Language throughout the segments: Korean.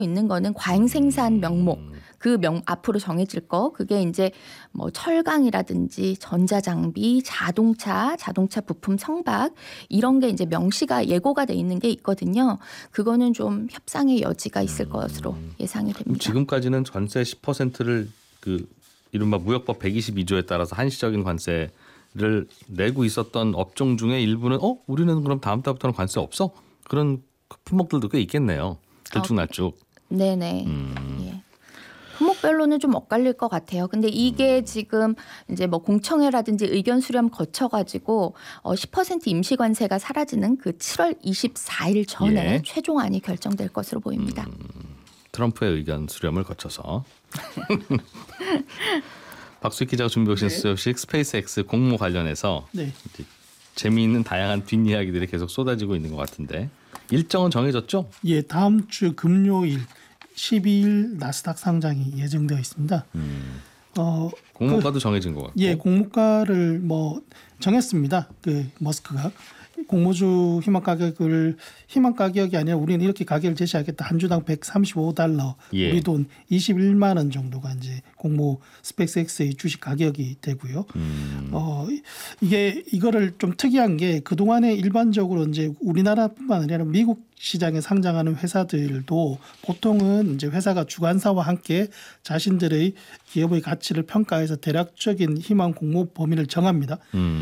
있는 거는 과잉 생산 명목 그 앞으로 정해질 거 그게 이제 뭐 철강이라든지 전자장비, 자동차 부품 성박 이런 게 이제 명시가 예고가 돼 있는 게 있거든요. 그거는 좀 협상의 여지가 있을 것으로 예상이 됩니다. 지금까지는 관세 10%를 그 이른바 무역법 122조에 따라서 한시적인 관세를 내고 있었던 업종 중에 일부는 우리는 그럼 다음 달부터는 관세 없어? 그런 품목들도 꽤 있겠네요. 들쭉날쭉. 네네. 예. 품목별로는 좀 엇갈릴 것 같아요. 근데 이게 지금 이제 뭐 공청회라든지 의견 수렴 거쳐가지고 10% 임시관세가 사라지는 그 7월 24일 전에 최종안이 결정될 것으로 보입니다. 트럼프의 의견 수렴을 거쳐서. 박수익 기자가 준비해 오신 소식 스페이스X 공모 관련해서 재미있는 다양한 뒷이야기들이 계속 쏟아지고 있는 것 같은데 일정은 정해졌죠? 예, 다음 주 금요일 12일 나스닥 상장이 예정되어 있습니다. 공모가도 정해진 것 같고. 예, 공모가를 뭐 정했습니다. 그 머스크가 공모주 희망 가격이 아니라 우리는 이렇게 가격을 제시하겠다. 한 주당 $135 우리 돈 21만 원 정도가 이제 공모 스페이스X의 주식 가격이 되고요. 이거를 좀 특이한 게 그동안에 일반적으로 이제 우리나라뿐만 아니라 미국 시장에 상장하는 회사들도 보통은 이제 회사가 주관사와 함께 자신들의 기업의 가치를 평가해서 대략적인 희망 공모 범위를 정합니다.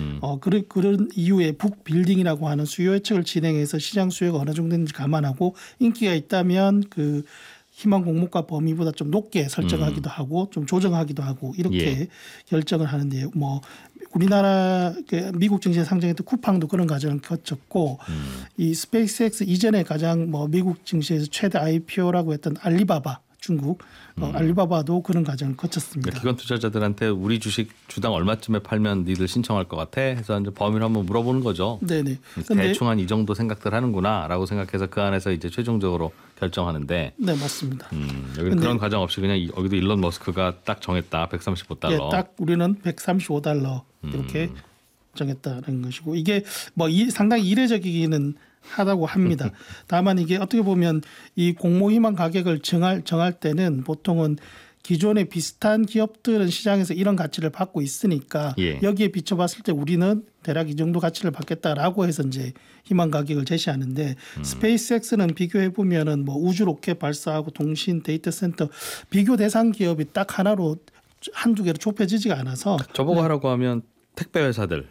그런 이후에 북빌딩이라고 하는 수요 예측을 진행해서 시장 수요가 어느 정도인지 감안하고 인기가 있다면 그 희망 공모가 범위보다 좀 높게 설정하기도 하고 좀 조정하기도 하고 이렇게 결정을 하는데요. 뭐 우리나라 미국 증시에 상장했던 쿠팡도 그런 과정을 거쳤고 이 스페이스X 이전에 가장 뭐 미국 증시에서 최대 IPO라고 했던 알리바바 중국 알리바바도 그런 과정을 거쳤습니다. 기관 투자자들한테 우리 주식 주당 얼마쯤에 팔면 니들 신청할 것 같아 해서 이제 범위를 한번 물어보는 거죠. 네네. 대충 한 이 정도 생각들 하는구나라고 생각해서 그 안에서 이제 최종적으로 결정하는데. 네, 맞습니다. 여기 그런 과정 없이 그냥 여기도 일론 머스크가 딱 정했다. $135. 예, 딱 우리는 $135 이렇게 정했다는 것이고 이게 뭐 상당히 이례적이기는 하다고 합니다. 다만 이게 어떻게 보면 이 공모 희망 가격을 정할 때는 보통은 기존의 비슷한 기업들은 시장에서 이런 가치를 받고 있으니까 여기에 비춰봤을 때 우리는 대략 이 정도 가치를 받겠다라고 해서 이제 희망 가격을 제시하는데 스페이스X는 비교해 보면은 뭐 우주 로켓 발사하고 통신 데이터 센터 비교 대상 기업이 딱 하나로 한두 개로 좁혀지지가 않아서 저보고 하라고 하면 택배 회사들과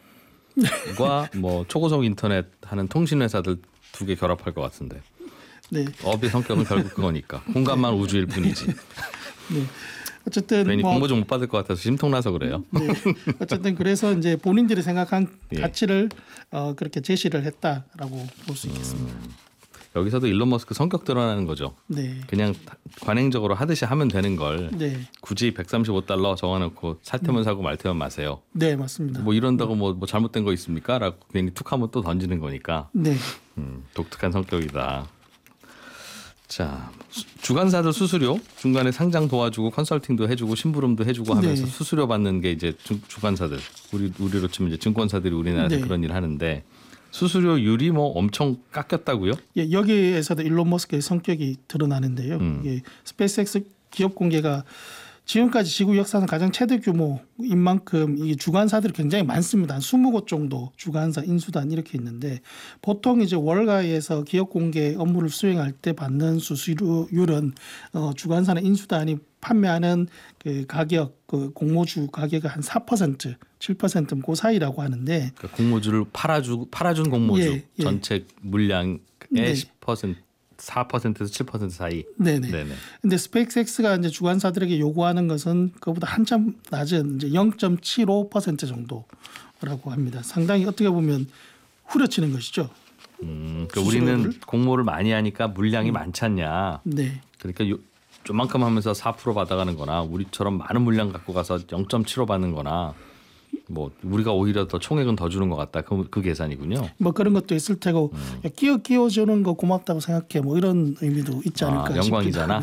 뭐 초고속 인터넷 하는 통신 회사들 두 개 결합할 것 같은데. 네. 업의 성격은 결국 그거니까. 공간만 우주일 뿐이지. 네. 어쨌든 괜히 공모 좀 못 받을 것 같아서 심통나서 그래요. 네. 어쨌든 그래서 이제 본인들이 생각한 가치를 그렇게 제시를 했다라고 볼 수 있겠습니다. 여기서도 일론 머스크 성격 드러나는 거죠. 네. 그냥 관행적으로 하듯이 하면 되는 걸 굳이 $135 적어놓고 살 테면 사고 말 테면 마세요. 네, 맞습니다. 뭐 이런다고 뭐 잘못된 거 있습니까? 라고 괜히 툭 하면 또 던지는 거니까. 네. 독특한 성격이다. 자, 주관사들 수수료 중간에 상장 도와주고 컨설팅도 해주고 심부름도 해주고 하면서 수수료 받는 게 이제 주관사들 우리로 치면 이제 증권사들이 우리나라에서 그런 일을 하는데 수수료율이 뭐 엄청 깎였다고요? 예, 여기에서도 일론 머스크의 성격이 드러나는데요. 스페이스X 기업 공개가 지금까지 지구 역사상 가장 최대 규모인 만큼 이 주관사들이 굉장히 많습니다. 한 20곳 정도 주관사, 인수단 이렇게 있는데 보통 이제 월가에서 기업 공개 업무를 수행할 때 받는 수수료율은 주관사나 인수단이 판매하는 그 가격, 그 공모주 가격의 한 4%, 7% 그 사이라고 하는데 그러니까 공모주를 팔아준 공모주 전체 물량의 10%. 4%에서 7% 사이. 네네. 근데 스페이스X가 이제 주관사들에게 요구하는 것은 그보다 한참 낮은 이제 0.75% 정도라고 합니다. 상당히 어떻게 보면 후려치는 것이죠. 그러니까 우리는 공모를 많이 하니까 물량이 많지 않냐. 네. 그러니까 좀만큼 하면서 4% 받아가는 거나 우리처럼 많은 물량 갖고 가서 0.75 받는 거나 뭐 우리가 오히려 더 총액은 더 주는 것 같다. 그 계산이군요. 뭐 그런 것도 있을 테고 끼워주는 거 고맙다고 생각해. 뭐 이런 의미도 있지 않을까 영광이잖아.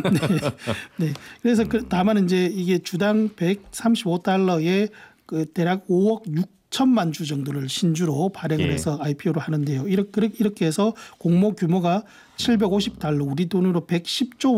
네. 그래서 다만 이제 이게 주당 $135에 그 대략 5억 1,000만 주 정도를 신주로 발행을 예. 해서 IPO를 하는데요. 이렇게 해서 공모 규모가 750달러, 우리 돈으로 110조